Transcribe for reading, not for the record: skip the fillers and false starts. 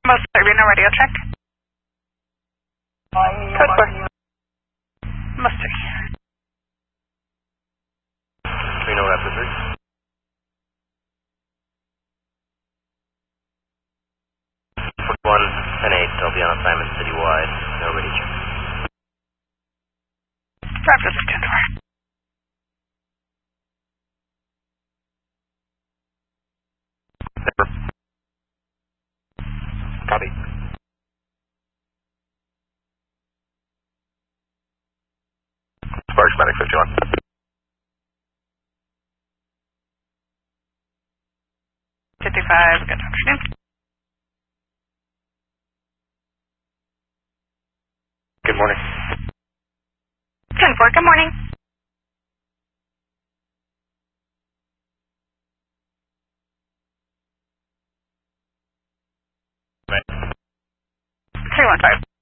Most Arena radio check. Code 4. Most 3. Reno Raptor 3. Port 1 and 8, I'll be on assignment citywide. No radio check. Raptor 10 4. Copy. Sparks Medic 51. Good afternoon. Good morning. 10 4, good morning. Right. 315.